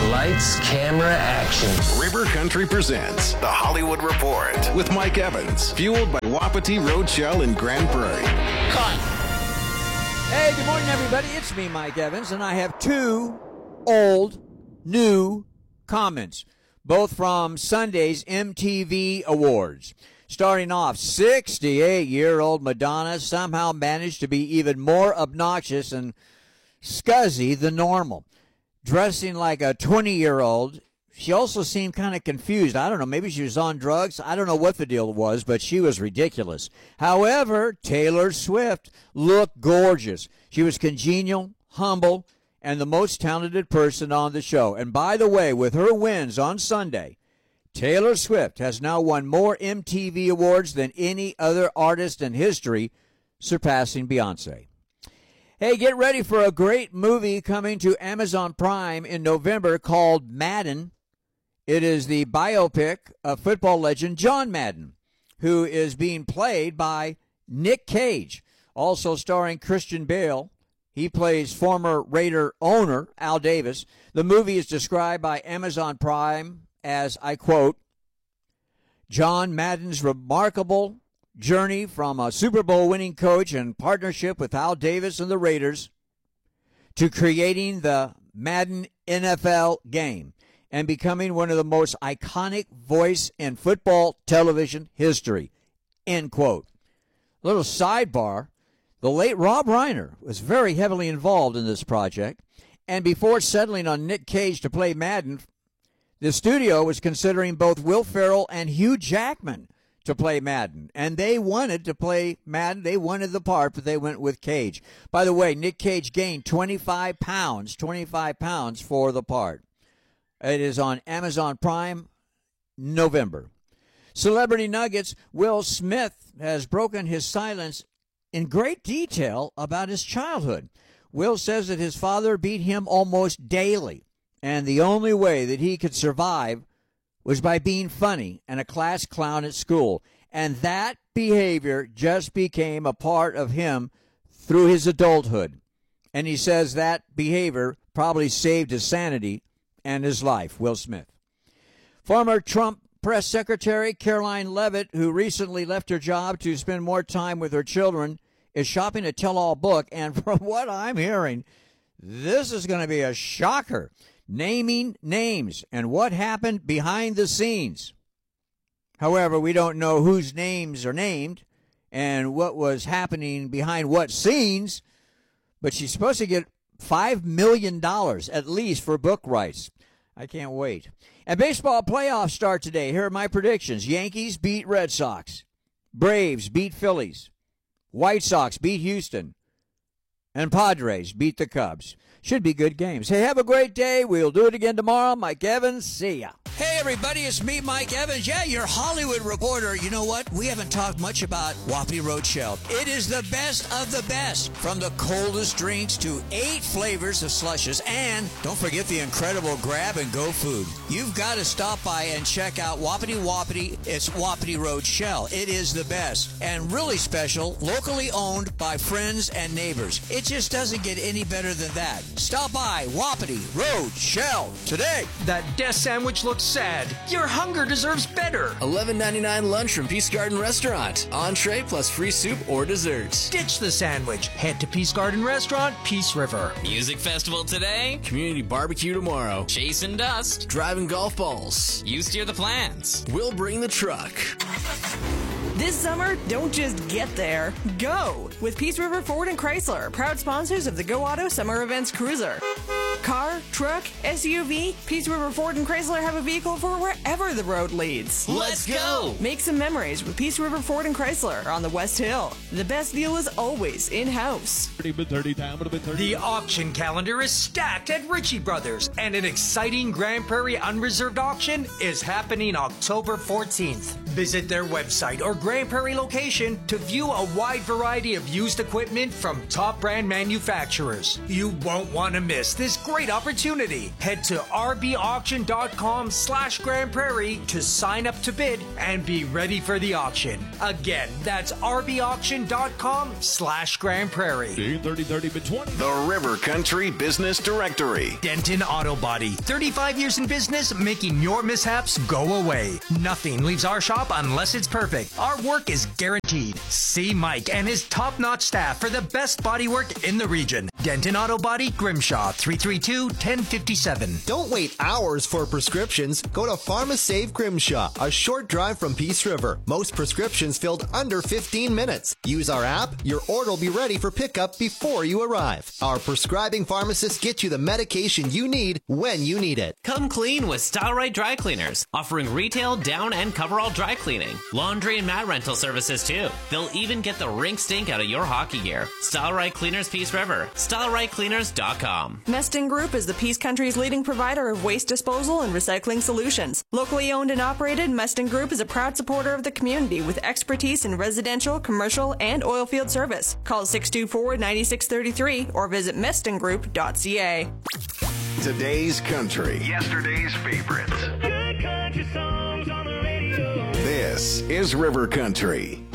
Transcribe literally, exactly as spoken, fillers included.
Lights, camera, action. River Country presents The Hollywood Report with Mike Evans, fueled by Wapiti Roadshell in Grand Prairie. Cut. Hey, good morning, everybody. It's me, Mike Evans, and I have two old, new comments, both from Sunday's M T V Awards. Starting off, sixty-eight-year-old Madonna somehow managed to be even more obnoxious and scuzzy than normal. Dressing like a twenty-year-old, she also seemed kind of confused. I don't know, maybe she was on drugs. I don't know what the deal was, but she was ridiculous. However, Taylor Swift looked gorgeous. She was congenial, humble, and the most talented person on the show. And by the way, with her wins on Sunday, Taylor Swift has now won more M T V awards than any other artist in history, surpassing Beyonce. Hey, get ready for a great movie coming to Amazon Prime in November called Madden. It is the biopic of football legend John Madden, who is being played by Nick Cage, also starring Christian Bale. He plays former Raider owner Al Davis. The movie is described by Amazon Prime as, I quote, John Madden's remarkable journey from a Super Bowl winning coach in partnership with Al Davis and the Raiders to creating the Madden N F L game and becoming one of the most iconic voice in football television history, end quote. Little sidebar, the late Rob Reiner was very heavily involved in this project, and before settling on Nick Cage to play Madden, the studio was considering both Will Ferrell and Hugh Jackman to play Madden, and they wanted to play Madden. They wanted the part, but they went with Cage. By the way, Nick Cage gained twenty-five pounds, twenty-five pounds for the part. It is on Amazon Prime, November. Celebrity Nuggets, Will Smith has broken his silence in great detail about his childhood. Will says that his father beat him almost daily, and the only way that he could survive was by being funny and a class clown at school. And that behavior just became a part of him through his adulthood. And he says that behavior probably saved his sanity and his life, Will Smith. Former Trump press secretary Caroline Leavitt, who recently left her job to spend more time with her children, is shopping a tell-all book. And from what I'm hearing, this is going to be a shocker. Naming names and what happened behind the scenes. However, we don't know whose names are named and what was happening behind what scenes, but she's supposed to get five million dollars at least for book rights. I can't wait. And baseball playoffs start today. Here are my predictions. Yankees beat Red Sox. Braves beat Phillies. White Sox beat Houston. And Padres beat the Cubs. Should be good games. Hey, have a great day. We'll do it again tomorrow. Mike Evans, see ya. Hey, everybody, it's me, Mike Evans. Yeah, your Hollywood reporter. You know what? We haven't talked much about Wapiti Roadshell. It is the best of the best. From the coldest drinks to eight flavors of slushes. And don't forget the incredible grab-and-go food. You've got to stop by and check out Wapiti Wapiti. It's Wapiti Roadshell. It is the best. And really special, locally owned by friends and neighbors. It just doesn't get any better than that. Stop by Wapiti Roadshell today. That death sandwich looks sad. Your hunger deserves better. eleven ninety-nine lunch from Peace Garden Restaurant. Entree plus free soup or dessert. Ditch the sandwich. Head to Peace Garden Restaurant, Peace River. Music festival today. Community barbecue tomorrow. Chasing dust. Driving golf balls. You steer the plans. We'll bring the truck. This summer, don't just get there. Go! With Peace River Ford and Chrysler, proud sponsors of the Go Auto Summer Events Cruiser. Car, truck, S U V, Peace River Ford and Chrysler have a vehicle for wherever the road leads. Let's go! Make some memories with Peace River Ford and Chrysler on the West Hill. The best deal is always in-house. The auction calendar is stacked at Ritchie Brothers, and an exciting Grand Prairie unreserved auction is happening October fourteenth. Visit their website or Grand Prairie location to view a wide variety of used equipment from top brand manufacturers. You won't want to miss this great opportunity. Head to rbauction.com slash Grand Prairie to sign up to bid and be ready for the auction. Again, that's rbauction.com slash Grand Prairie. thirty thirty twenty. The River Country Business Directory. Denton Auto Body. thirty-five years in business, making your mishaps go away. Nothing leaves our shop unless it's perfect. Our work is guaranteed. See Mike and his top-notch staff for the best bodywork in the region. Denton Auto Body, Grimshaw, three three two, one zero five seven. Don't wait hours for prescriptions. Go to PharmaSave Grimshaw, a short drive from Peace River. Most prescriptions filled under fifteen minutes. Use our app. Your order will be ready for pickup before you arrive. Our prescribing pharmacists get you the medication you need when you need it. Come clean with Style Right Dry Cleaners, offering retail, down, and coverall dry cleaning, laundry and mat rental services too. They'll even get the rink stink out of your hockey gear. Style Right Cleaners, Peace River. style right cleaners dot com. Meston Group is the Peace Country's leading provider of waste disposal and recycling solutions. Locally owned and operated, Meston Group is a proud supporter of the community with expertise in residential, commercial, and oil field service. Call six two four, nine six three three or visit meston group dot c a. Today's country. Yesterday's favorites. Good country songs on the radio. This is River Country.